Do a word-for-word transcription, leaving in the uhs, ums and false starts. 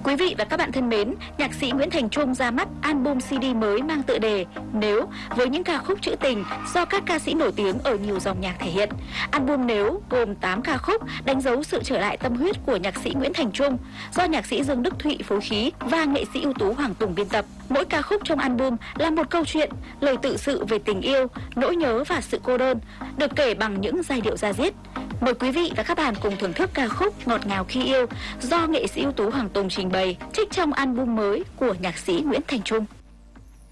Quý vị và các bạn thân mến, nhạc sĩ Nguyễn Thành Trung ra mắt album xê đê mới mang tựa đề Nếu, với những ca khúc trữ tình do các ca sĩ nổi tiếng ở nhiều dòng nhạc thể hiện. Album Nếu gồm tám ca khúc đánh dấu sự trở lại tâm huyết của nhạc sĩ Nguyễn Thành Trung, do nhạc sĩ Dương Đức Thụy phối khí và nghệ sĩ ưu tú Hoàng Tùng biên tập. Mỗi ca khúc trong album là một câu chuyện, lời tự sự về tình yêu, nỗi nhớ và sự cô đơn, được kể bằng những giai điệu da diết. Mời quý vị và các bạn cùng thưởng thức ca khúc Ngọt ngào khi yêu do nghệ sĩ ưu tú Hoàng Tùng trình bày, trích trong album mới của nhạc sĩ Nguyễn Thành Trung.